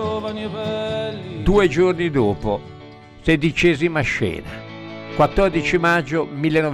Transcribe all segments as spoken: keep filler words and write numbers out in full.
giovani e belli. Due giorni dopo, sedicesima scena, quattordici maggio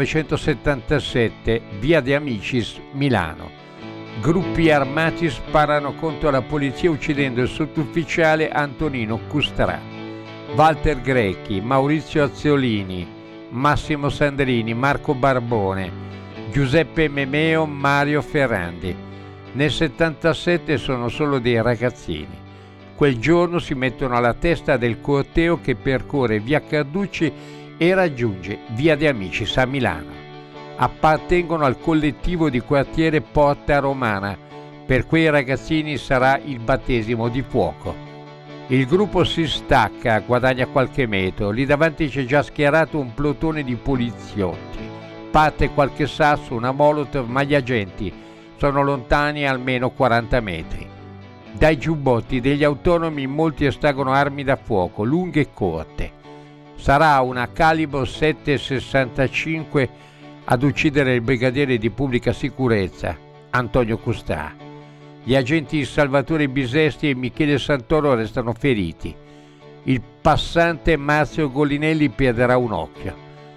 millenovecentosettantasette, via De Amicis, Milano. Gruppi armati sparano contro la polizia uccidendo il sottufficiale Antonino Custrà. Walter Grecchi, Maurizio Azzolini, Massimo Sandrini, Marco Barbone, Giuseppe Memeo, Mario Ferrandi. Nel settantasette sono solo dei ragazzini. Quel giorno si mettono alla testa del corteo che percorre via Carducci e raggiunge via De Amicis a Milano. Appartengono al collettivo di quartiere Porta Romana. Per quei ragazzini sarà il battesimo di fuoco. Il gruppo si stacca, guadagna qualche metro. Lì davanti c'è già schierato un plotone di poliziotti. Parte qualche sasso, una molotov, ma gli agenti sono lontani almeno quaranta metri. Dai giubbotti degli autonomi molti estraggono armi da fuoco, lunghe e corte. Sarà una calibro sette sessantacinque ad uccidere il brigadiere di pubblica sicurezza, Antonio Custrà. Gli agenti Salvatore Bisesti e Michele Santoro restano feriti. Il passante Marzio Gollinelli perderà un occhio.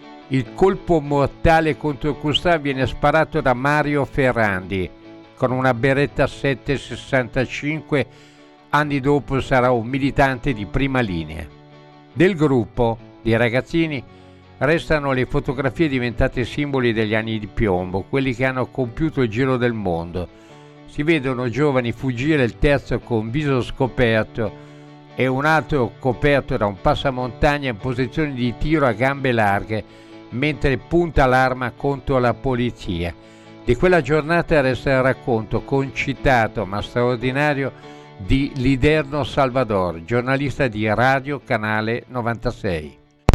Il colpo mortale contro Custrà viene sparato da Mario Ferrandi con una beretta sette sessantacinque. Anni dopo sarà un militante di prima linea. Del gruppo di ragazzini restano le fotografie diventate simboli degli anni di piombo, quelli che hanno compiuto il giro del mondo. Si vedono giovani fuggire, il terzo con viso scoperto e un altro coperto da un passamontagna in posizione di tiro a gambe larghe mentre punta l'arma contro la polizia. Di quella giornata resta il racconto concitato ma straordinario di Liderno Salvador, giornalista di Radio Canale novantasei.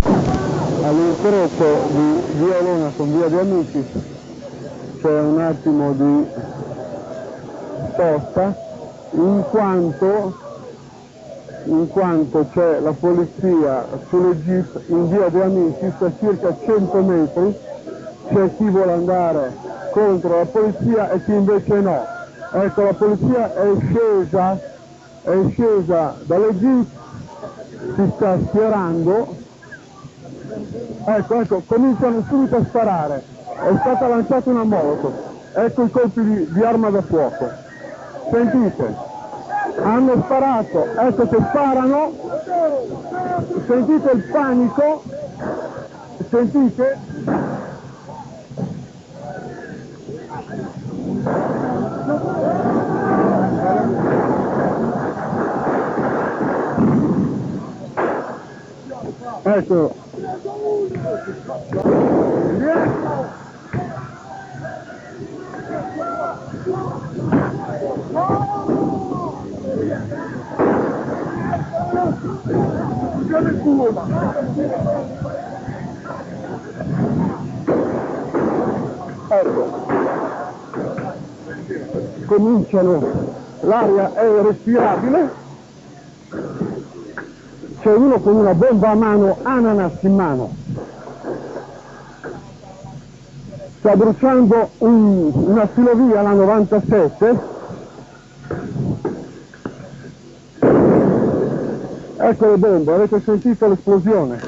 All'incrocio di via Olona con via De Amicis c'è un attimo di sosta in quanto, in quanto c'è la polizia sulle jeep in via De Amicis a circa cento metri. C'è chi vuole andare contro la polizia e chi invece no. Ecco, la polizia è scesa, è scesa dalle jeep, si sta schierando. Ecco, ecco, cominciano subito a sparare. È stata lanciata una molotov. Ecco i colpi di, di arma da fuoco. Sentite, hanno sparato, ecco che sparano. Sentite il panico. Sentite? Ecco. Ecco. Cominciano, l'aria è respirabile. C'è uno con una bomba a mano, ananas in mano. Sta bruciando un, una filovia, la novantasette. Ecco le bombe, avete sentito l'esplosione?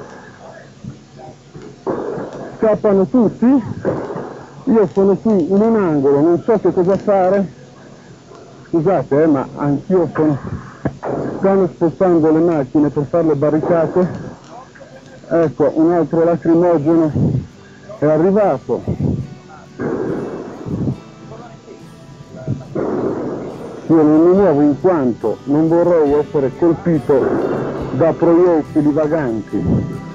Scappano tutti. Io sono qui in un angolo, non so che cosa fare. Scusate, eh, ma anch'io sono... Stanno spostando le macchine per fare le barricate. Ecco, un altro lacrimogeno è arrivato. Io non mi muovo in quanto non vorrei essere colpito da proiettili vaganti.